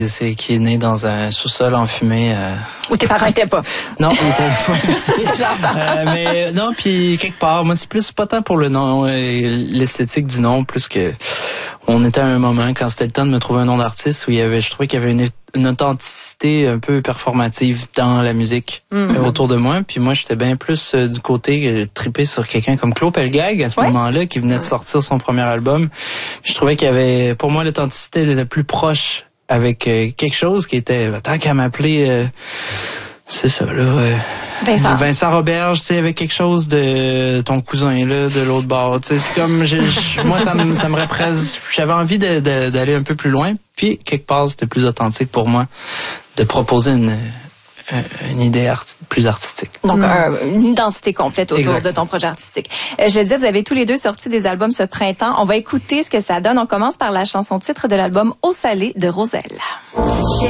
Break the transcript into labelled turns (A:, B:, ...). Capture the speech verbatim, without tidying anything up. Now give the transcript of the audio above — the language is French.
A: C'est qui est né dans un sous-sol enfumé. Euh...
B: Où tes parents étaient pas.
A: Non, ils étaient pas. euh, mais non, puis quelque part, moi c'est plus pas tant pour le nom, euh, l'esthétique du nom, plus que on était à un moment quand c'était le temps de me trouver un nom d'artiste où il y avait, je trouvais qu'il y avait une, une authenticité un peu performative dans la musique mm-hmm. euh, autour de moi. Puis moi, j'étais bien plus euh, du côté euh, trippé sur quelqu'un comme Claude Pelgag à ce ouais. moment-là, qui venait de sortir son premier album. Puis je trouvais qu'il y avait, pour moi, l'authenticité était plus proche avec euh, quelque chose qui était, tant qu'à m'appeler, euh, c'est ça, là, euh,
B: Vincent.
A: Vincent Roberge, tu sais, avec quelque chose de ton cousin, là, de l'autre bord, tu sais, c'est comme, je, je, moi, ça me, ça me représente, j'avais envie de, de, d'aller un peu plus loin, puis, quelque part, c'était plus authentique pour moi de proposer une, une idée arti- plus artistique.
B: Donc, mmh. un, une identité complète autour exact. De ton projet artistique. Euh, je le disais, vous avez tous les deux sorti des albums ce printemps. On va écouter ce que ça donne. On commence par la chanson titre de l'album Eau salée de Roselle.